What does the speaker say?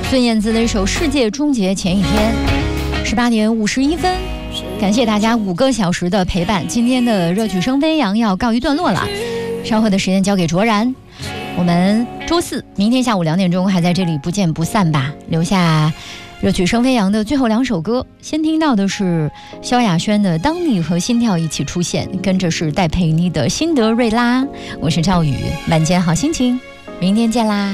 孙燕姿的一首《世界终结前一天》，18点51分。感谢大家5个小时的陪伴，今天的热曲声飞扬要告一段落了，稍后的时间交给卓然。我们周四明天下午2点钟还在这里不见不散吧，留下热曲声飞扬的最后2首歌，先听到的是萧亚轩的《当你和心跳一起出现》，跟着是戴佩妮的《辛德瑞拉》。我是赵宇，晚间好心情，明天见啦。